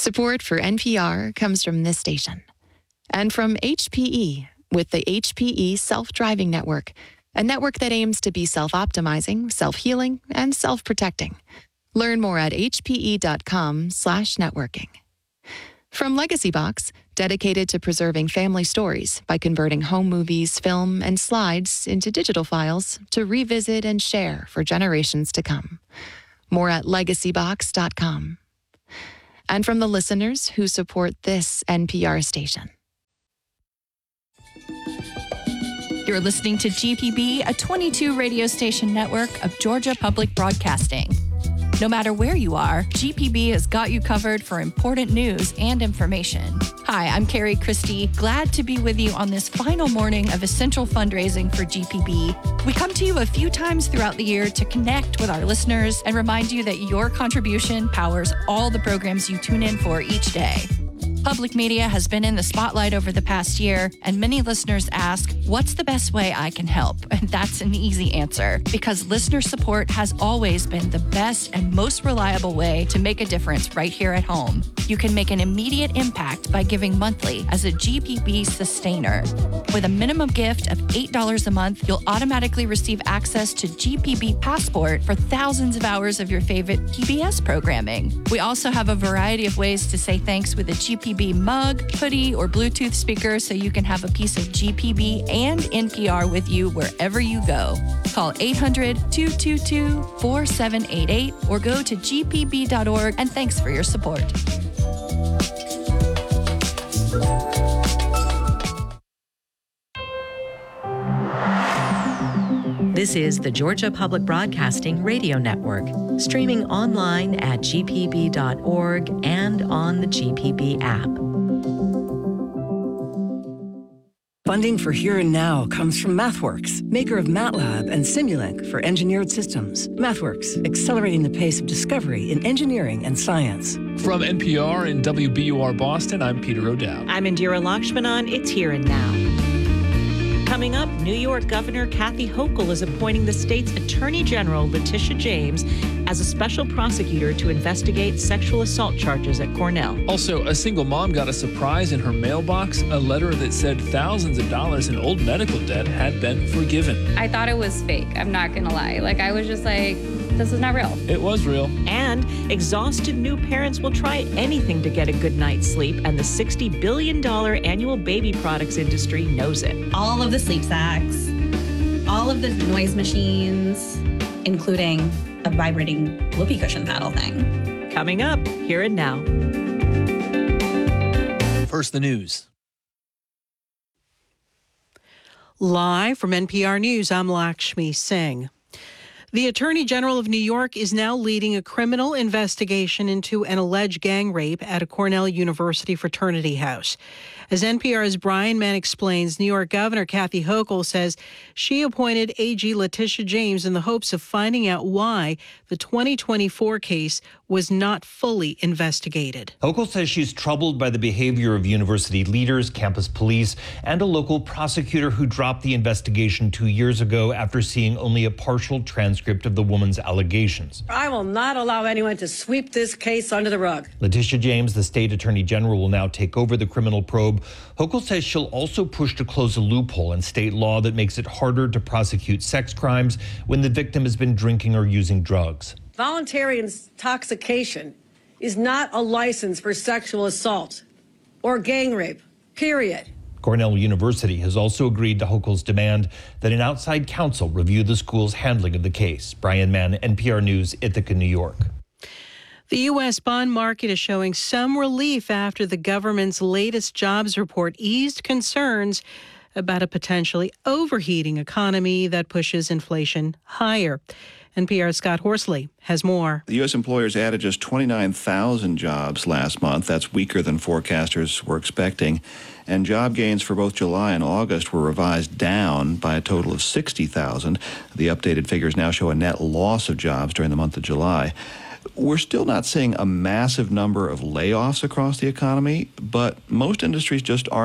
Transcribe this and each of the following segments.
Support for NPR comes from this station and from HPE with the HPE Self-Driving Network, a network that aims to be self-optimizing, self-healing, and self-protecting. Learn more at hpe.com/networking. From Legacy Box, dedicated to preserving family stories by converting home movies, film, and slides into digital files to revisit and share for generations to come. More at legacybox.com. And from the listeners who support this NPR station. You're listening to GPB, a 22 radio station network of Georgia Public Broadcasting. No matter where you are, GPB has got you covered for important news and information. Hi, I'm Carrie Christie, glad to be with you on this final morning of essential fundraising for GPB. We come to you a few times throughout the year to connect with our listeners and remind you that your contribution powers all the programs you tune in for each day. Public media has been in the spotlight over the past year, and many listeners ask, what's the best way I can help? And that's an easy answer, because listener support has always been the best and most reliable way to make a difference right here at home. You can make an immediate impact by giving monthly as a GPB sustainer. With a minimum gift of $8 a month, you'll automatically receive access to GPB Passport for thousands of hours of your favorite PBS programming. We also have a variety of ways to say thanks with a GPB mug, hoodie, or Bluetooth speaker so you can have a piece of GPB and NPR with you wherever you go. Call 800-222-4788 or go to gpb.org, and thanks for your support. This is the Georgia Public Broadcasting Radio Network, streaming online at gpb.org and on the GPB app. Funding for Here and Now comes from MathWorks, maker of MATLAB and Simulink for engineered systems. MathWorks, accelerating the pace of discovery in engineering and science. From NPR and WBUR Boston, I'm Peter O'Dowd. I'm Indira Lakshmanan. It's Here and Now. Coming up, New York Governor Kathy Hochul is appointing the state's Attorney General, Letitia James, as a special prosecutor to investigate sexual assault charges at Cornell. Also, a single mom got a surprise in her mailbox, a letter that said thousands of dollars in old medical debt had been forgiven. I thought it was fake, I'm not gonna lie. I was just like, this is not real. It was real. And exhausted new parents will try anything to get a good night's sleep, and the $60 billion annual baby products industry knows it. All of the sleep sacks, all of the noise machines, including a vibrating whoopee cushion paddle thing. Coming up, Here and Now. First, the news. Live from NPR News, I'm Lakshmi Singh. The Attorney General of New York is now leading a criminal investigation into an alleged gang rape at a Cornell University fraternity house. As NPR's Brian Mann explains, New York Governor Kathy Hochul says she appointed AG Letitia James in the hopes of finding out why the 2024 case was not fully investigated. Hochul says she's troubled by the behavior of university leaders, campus police, and a local prosecutor who dropped the investigation 2 years ago after seeing only a partial transcript of the woman's allegations. I will not allow anyone to sweep this case under the rug. Letitia James, the state attorney general, will now take over the criminal probe. Hochul says she'll also push to close a loophole in state law that makes it harder to prosecute sex crimes when the victim has been drinking or using drugs. Voluntary intoxication is not a license for sexual assault or gang rape, period. Cornell University has also agreed to Hochul's demand that an outside counsel review the school's handling of the case. Brian Mann, NPR News, Ithaca, New York. The U.S. bond market is showing some relief after the government's latest jobs report eased concerns about a potentially overheating economy that pushes inflation higher. NPR's Scott Horsley has more. The U.S. employers added just 29,000 jobs last month. That's weaker than forecasters were expecting. And job gains for both July and August were revised down by a total of 60,000. The updated figures now show a net loss of jobs during the month of July. We're still not seeing a massive number of layoffs across the economy, but most industries just aren't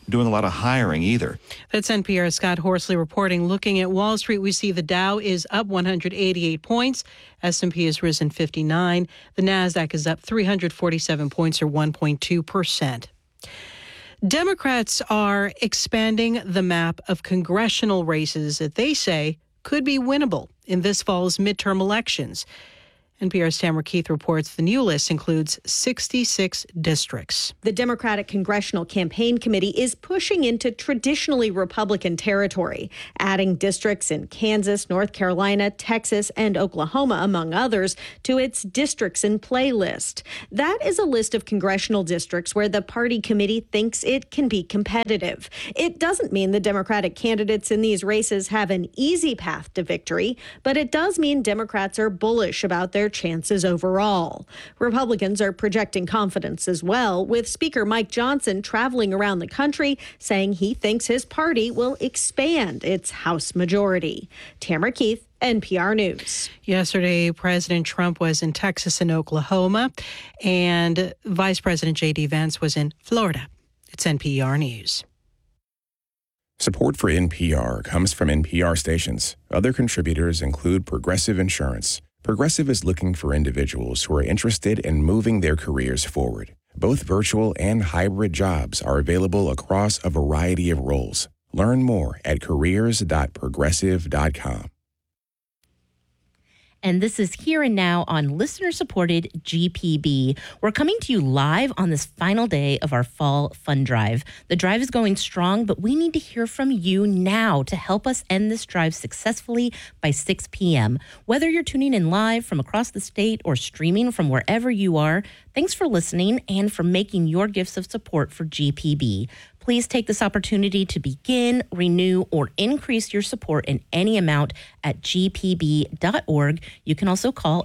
doing a lot of hiring either. That's NPR's Scott Horsley reporting. Looking at Wall Street, we see the Dow is up 188 points. S&P has risen 59. The Nasdaq is up 347 points, or 1.2%. Democrats are expanding the map of congressional races that they say could be winnable in this fall's midterm elections. NPR's Tamara Keith reports the new list includes 66 districts. The Democratic Congressional Campaign Committee is pushing into traditionally Republican territory, adding districts in Kansas, North Carolina, Texas, and Oklahoma, among others, to its Districts in Play list. That is a list of congressional districts where the party committee thinks it can be competitive. It doesn't mean the Democratic candidates in these races have an easy path to victory, but it does mean Democrats are bullish about their chances overall. Republicans are projecting confidence as well, with Speaker Mike Johnson traveling around the country saying he thinks his party will expand its House majority. Tamara Keith, NPR News. Yesterday, President Trump was in Texas and Oklahoma, and Vice President J.D. Vance was in Florida. It's NPR News. Support for NPR comes from NPR stations. Other contributors include Progressive Insurance. Progressive is looking for individuals who are interested in moving their careers forward. Both virtual and hybrid jobs are available across a variety of roles. Learn more at careers.progressive.com. And this is Here and Now on listener-supported GPB. We're coming to you live on this final day of our Fall Fund Drive. The drive is going strong, but we need to hear from you now to help us end this drive successfully by 6 p.m. Whether you're tuning in live from across the state or streaming from wherever you are, thanks for listening and for making your gifts of support for GPB. Please take this opportunity to begin, renew, or increase your support in any amount at gpb.org. You can also call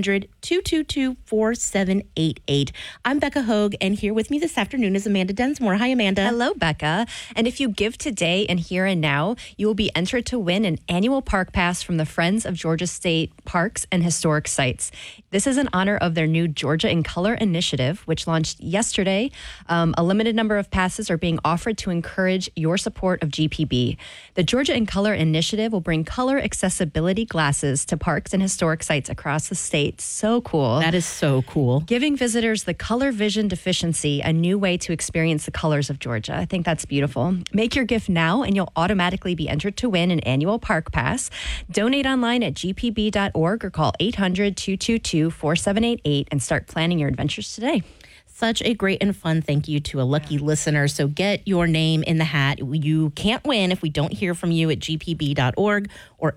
800-222-4788. I'm Becca Hogue, and here with me this afternoon is Amanda Densmore. Hi, Amanda. Hello, Becca. And if you give today and here and now, you will be entered to win an annual park pass from the Friends of Georgia State Parks and Historic Sites. This is in honor of their new Georgia in Color initiative, which launched yesterday. A limited number of passes are being offered to encourage your support of GPB. The Georgia in Color initiative will bring color accessibility glasses to parks and historic sites across the state. So cool. That is so cool. Giving visitors the color vision deficiency a new way to experience the colors of Georgia. I think that's beautiful. Make your gift now and you'll automatically be entered to win an annual park pass. Donate online at gpb.org or call 800-222-4788 and start planning your adventures today. Such a great and fun thank you to a lucky listener. So get your name in the hat. You can't win if we don't hear from you at gpb.org or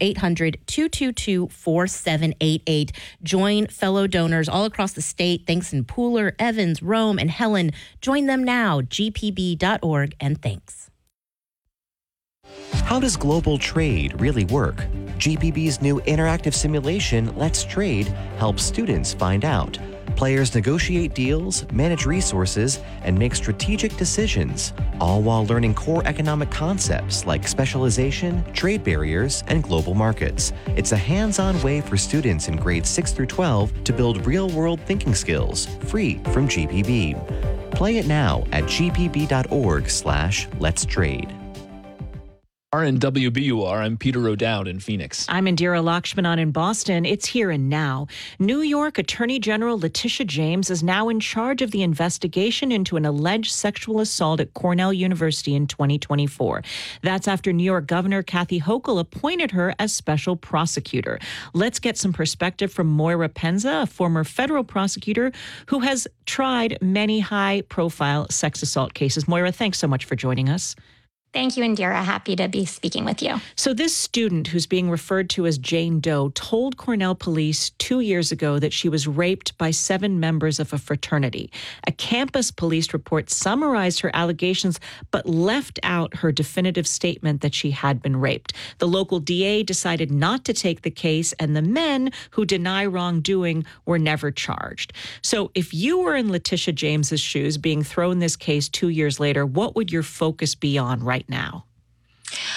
800-222-4788. Join fellow donors all across the state. Thanks in Pooler, Evans, Rome, and Helen. Join them now, gpb.org, and thanks. How does global trade really work? GPB's new interactive simulation, Let's Trade, helps students find out. Players negotiate deals, manage resources, and make strategic decisions, all while learning core economic concepts like specialization, trade barriers, and global markets. It's a hands-on way for students in grades 6 through 12 to build real-world thinking skills, free from GPB. Play it now at gpb.org/Let's Trade. In WBUR, I'm Peter O'Dowd in Phoenix. I'm Indira Lakshmanan in Boston. It's Here and Now. New York Attorney General Letitia James is now in charge of the investigation into an alleged sexual assault at Cornell University in 2024. That's after New York Governor Kathy Hochul appointed her as special prosecutor. Let's get some perspective from Moira Penza, a former federal prosecutor who has tried many high-profile sex assault cases. Moira, thanks so much for joining us. Thank you, Indira. Happy to be speaking with you. So this student who's being referred to as Jane Doe told Cornell police 2 years ago that she was raped by 7 members of a fraternity. A campus police report summarized her allegations, but left out her definitive statement that she had been raped. The local DA decided not to take the case, and the men who deny wrongdoing were never charged. So if you were in Letitia James's shoes being thrown this case 2 years later, what would your focus be on right now?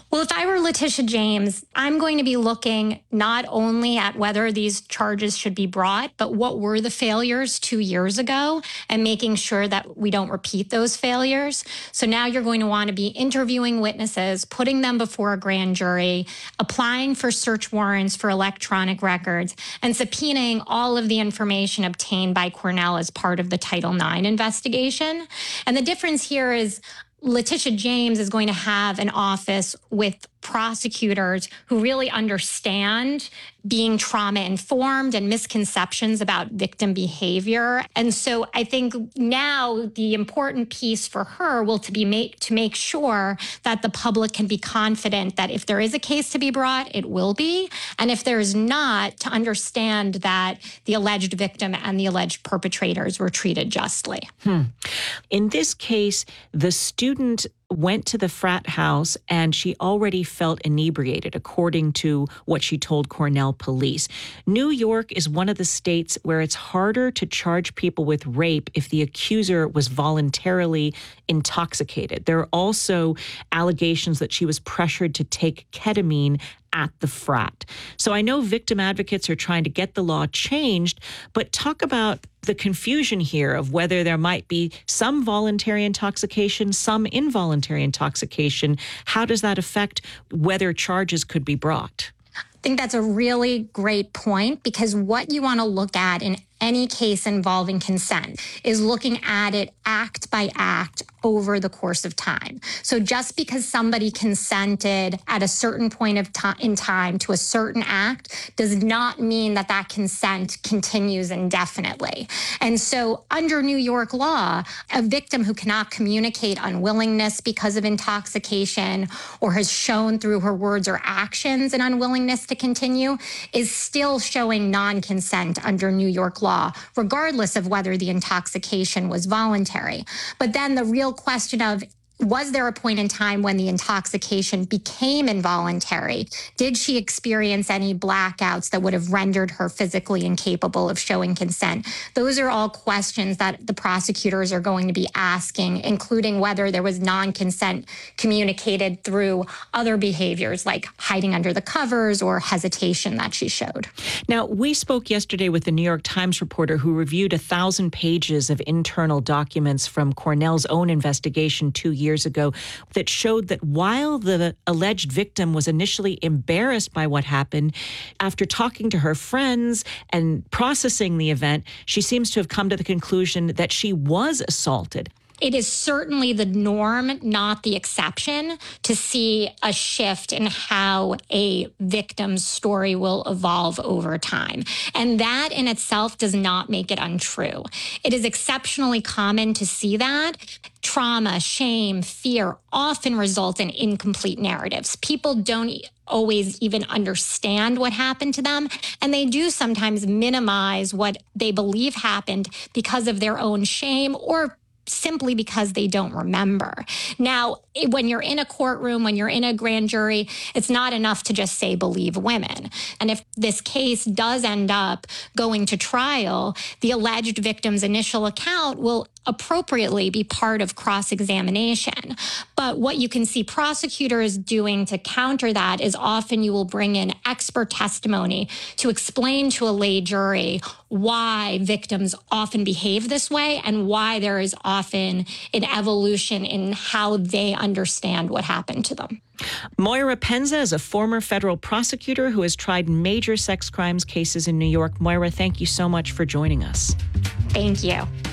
Well, if I were Letitia James, I'm going to be looking not only at whether these charges should be brought, but what were the failures 2 years ago and making sure that we don't repeat those failures. So now you're going to want to be interviewing witnesses, putting them before a grand jury, applying for search warrants for electronic records, and subpoenaing all of the information obtained by Cornell as part of the Title IX investigation. And the difference here is Letitia James is going to have an office with prosecutors who really understand being trauma-informed and misconceptions about victim behavior. And so I think now the important piece for her will to make sure that the public can be confident that if there is a case to be brought, it will be. And if there is not, to understand that the alleged victim and the alleged perpetrators were treated justly. In this case, the student went to the frat house and she already felt inebriated, according to what she told Cornell police. New York is one of the states where it's harder to charge people with rape if the accuser was voluntarily intoxicated. There are also allegations that she was pressured to take ketamine at the frat. So I know victim advocates are trying to get the law changed, but talk about the confusion here of whether there might be some voluntary intoxication, some involuntary intoxication. How does that affect whether charges could be brought? I think that's a really great point, because what you want to look at in any case involving consent is looking at it act by act over the course of time. So just because somebody consented at a certain point of in time to a certain act does not mean that that consent continues indefinitely. And so under New York law, a victim who cannot communicate unwillingness because of intoxication or has shown through her words or actions an unwillingness to continue is still showing non-consent under New York law, regardless of whether the intoxication was voluntary. But then the real question of, was there a point in time when the intoxication became involuntary? Did she experience any blackouts that would have rendered her physically incapable of showing consent? Those are all questions that the prosecutors are going to be asking, including whether there was non-consent communicated through other behaviors like hiding under the covers or hesitation that she showed. Now, we spoke yesterday with the New York Times reporter who reviewed 1,000 pages of internal documents from Cornell's own investigation 2 years ago that showed that while the alleged victim was initially embarrassed by what happened, after talking to her friends and processing the event, she seems to have come to the conclusion that she was assaulted. It is certainly the norm, not the exception, to see a shift in how a victim's story will evolve over time. And that in itself does not make it untrue. It is exceptionally common to see that. Trauma, shame, fear often result in incomplete narratives. People don't always even understand what happened to them, and they do sometimes minimize what they believe happened because of their own shame or simply because they don't remember. Now, when you're in a courtroom, when you're in a grand jury, it's not enough to just say believe women. And if this case does end up going to trial, the alleged victim's initial account will appropriately be part of cross-examination. But what you can see prosecutors doing to counter that is often you will bring in expert testimony to explain to a lay jury why victims often behave this way and why there is often an evolution in how they understand what happened to them. Moira Penza is a former federal prosecutor who has tried major sex crimes cases in New York. Moira, thank you so much for joining us. Thank you.